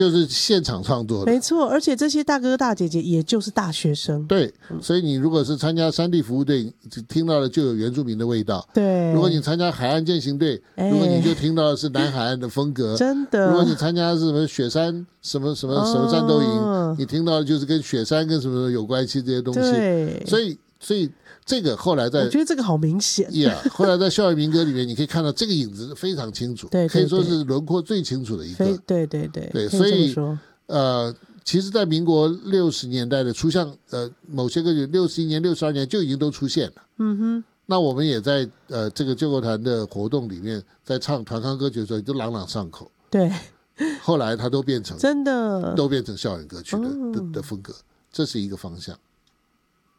就是现场创作的， 没错，而且这些大哥大姐姐也就是大学生， 对，所以你如果是参加山地服务队，听到的就有原住民的味道。 对， 如果你参加海岸健行队，如果你就听到的是南海岸的风格。 真的。 如果你参加是什么雪山什么战斗营，你听到的就是跟雪山跟什么有关系这些东西。 对， 所以这个后来在， 我觉得这个好明显。 后来在校园民歌里面，你可以看到这个影子非常清楚， 对， 可以说是轮廓最清楚的一个。 对， 所以其实在民国60年代的初像某些歌曲61年62年就已经都出现了。那我们也在这个救国团的活动里面，在唱团康歌曲的时候都朗朗上口。 对， 后来它都变成真的都变成校园歌曲的风格，这是一个方向。